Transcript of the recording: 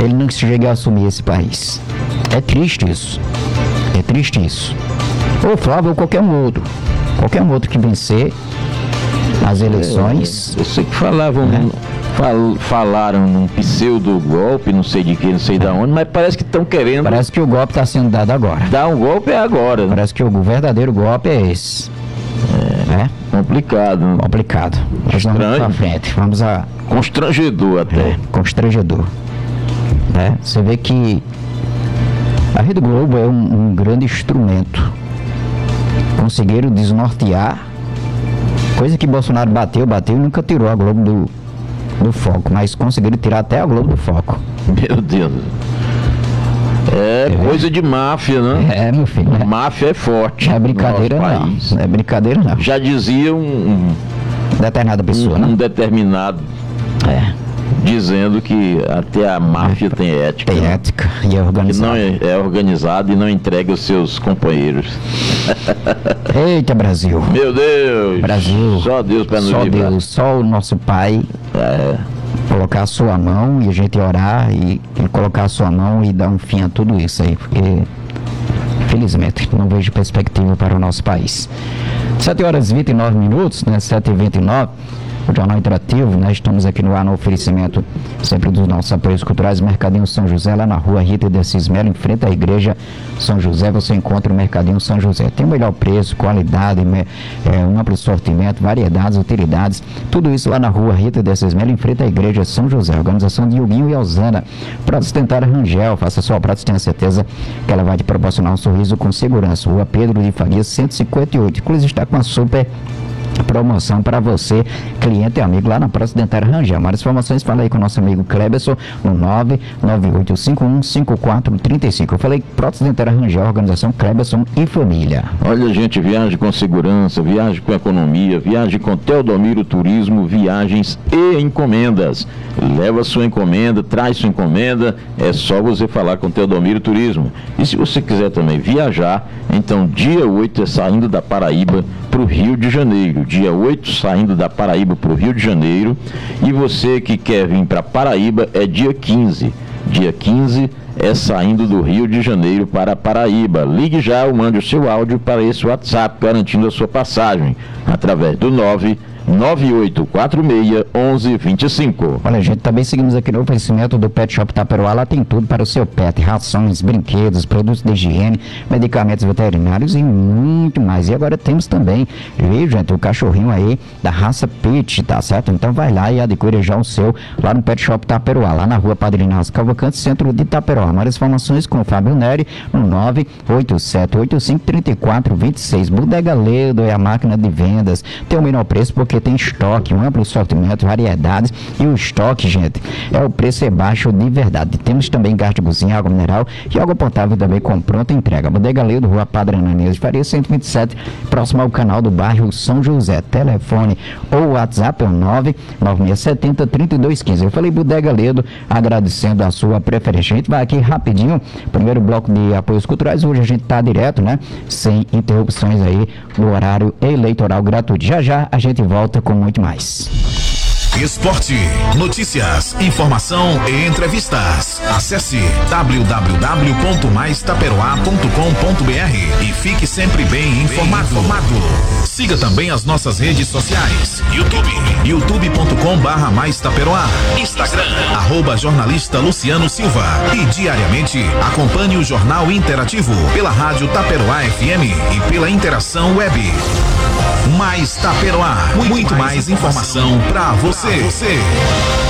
ele não chega a assumir esse país. É triste isso. Ou Flávio ou qualquer um outro que vencer as eleições. Eu sei que falaram num pseudo-golpe, não sei de que, não sei de onde, mas parece que estão querendo. Parece que o golpe está sendo dado agora. Dar um golpe é agora. Né? Parece que o verdadeiro golpe é esse. Complicado. Né? Complicado. Mas vamos pra frente. Constrangedor até. Constrangedor. Você vê que a Rede Globo é um grande instrumento. Conseguiram desnortear, coisa que Bolsonaro bateu e nunca tirou a Globo do foco, mas conseguiram tirar até a Globo do foco. Meu Deus. Coisa de máfia, né? Meu filho. Máfia é forte. Não é brincadeira não. Não é brincadeira não. Já dizia determinada pessoa, né? Determinado. Dizendo que até a máfia tem ética. Tem ética e é organizada. Que não é organizada e não entrega os seus companheiros. Eita, Brasil. Meu Deus. Brasil. Só Deus para nos livrar. Deus, só o nosso Pai colocar a sua mão e a gente orar e colocar a sua mão e dar um fim a tudo isso aí, porque infelizmente não vejo perspectiva para o nosso país. 7h29, né? 7h29. O Jornal Interativo, nós estamos aqui no ar no oferecimento sempre dos nossos apoios culturais. Mercadinho São José, lá na rua Rita de Assis Melo, em frente à igreja São José, você encontra o Mercadinho São José. Tem o melhor preço, qualidade, um amplo sortimento, variedades, utilidades, tudo isso lá na rua Rita de Assis Melo, em frente à igreja São José. Organização de Huguinho e Alzana. Prótese Dentária Rangel, faça sua prótese, tenha certeza que ela vai te proporcionar um sorriso com segurança. Rua Pedro de Faria, 158. Inclusive está com uma super promoção para você, cliente e amigo, lá na Prótese Dentária Rangel. Mais informações, fala aí com o nosso amigo Kleberson no 998515435. Eu falei Prótese Dentária Rangel, organização Kleberson e família. Olha, gente, viaje com segurança, viaje com economia, viaje com Teodomiro Turismo, viagens e encomendas. Leva sua encomenda, traz sua encomenda, é só você falar com Teodomiro Turismo. E se você quiser também viajar, então dia 8 é saindo da Paraíba para o Rio de Janeiro. Dia 8 saindo da Paraíba para o Rio de Janeiro. E você que quer vir para Paraíba é dia 15. Dia 15 é saindo do Rio de Janeiro para Paraíba. Ligue já ou mande o seu áudio para esse WhatsApp garantindo a sua passagem através do 998461125. Olha, gente, também seguimos aqui no oferecimento do Pet Shop Taperoá. Lá tem tudo para o seu pet: rações, brinquedos, produtos de higiene, medicamentos veterinários e muito mais. E agora temos também, viu, gente, o cachorrinho aí da raça Pit, tá certo? Então vai lá e adquire já o seu lá no Pet Shop Taperoá, lá na rua Padre Inácio Cavalcante, centro de Taperoá. Mais informações com o Fábio Neri no 987853426. Bodega Ledo é a máquina de vendas. Tem o menor preço porque tem estoque, um amplo sortimento, variedades, e o estoque, gente, o preço é baixo de verdade. Temos também gás de cozinha, água mineral e água potável também com pronta entrega. Bodega Ledo, rua Padre Ananias de Faria, 127, próximo ao canal do bairro São José. Telefone ou WhatsApp é o 99670-3215. Eu falei Bodega Ledo, agradecendo a sua preferência. A gente vai aqui rapidinho, primeiro bloco de apoios culturais. Hoje a gente tá direto, né, sem interrupções aí no horário eleitoral gratuito. Já a gente volta com muito mais. Esporte, notícias, informação e entrevistas. Acesse www.maistaperoá.com.br e fique sempre bem informado. Siga também as nossas redes sociais: youtube.com/maistaperoá, Instagram @jornalista Luciano Silva, e diariamente acompanhe o Jornal Interativo pela Rádio Taperoá FM e pela Interação Web. Mais Taperoá, muito mais informação pra você.